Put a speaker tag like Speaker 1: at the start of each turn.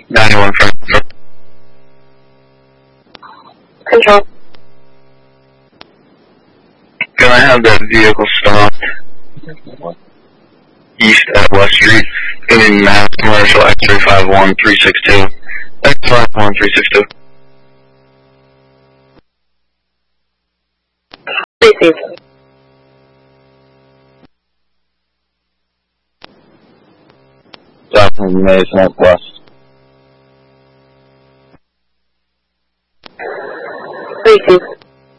Speaker 1: 91 front.
Speaker 2: Control.
Speaker 1: Can I have that vehicle stopped east at West Street in Mass Commercial X351362? X51362.
Speaker 2: Receive.
Speaker 1: Jackson Maze Northwest.
Speaker 2: Receive.